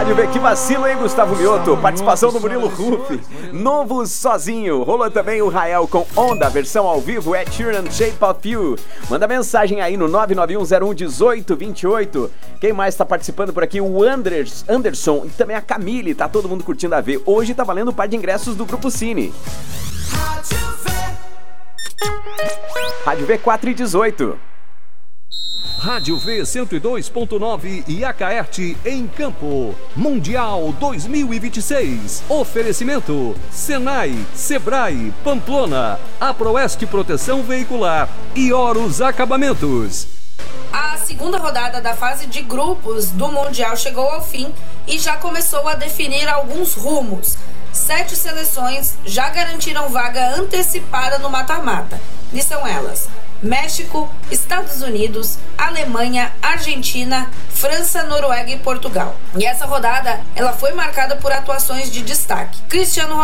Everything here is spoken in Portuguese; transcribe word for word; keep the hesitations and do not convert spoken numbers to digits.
Rádio V, que vacilo, hein, Gustavo Mioto? Participação do Murilo Ruff. Novo Sozinho. Rolou também o Rael com Onda, versão ao vivo, Ed Sheeran, Shape of You. Manda mensagem aí no nove nove um zero um um oito dois oito. Quem mais tá participando por aqui? O Anders, Anderson e também a Camille. Tá todo mundo curtindo a V. Hoje tá valendo um par de ingressos do Grupo Cine. Rádio V quatro e dezoito. Rádio V cento e dois ponto nove e Acaerte em Campo. Mundial dois mil e vinte e seis. Oferecimento Senai, Sebrae, Pamplona, Aproeste Proteção Veicular e Horus Acabamentos. A segunda rodada da fase de grupos do Mundial chegou ao fim e já começou a definir alguns rumos. Sete seleções já garantiram vaga antecipada no mata-mata. E são elas: México, Estados Unidos, Alemanha, Argentina, França, Noruega e Portugal. E essa rodada, ela foi marcada por atuações de destaque. Cristiano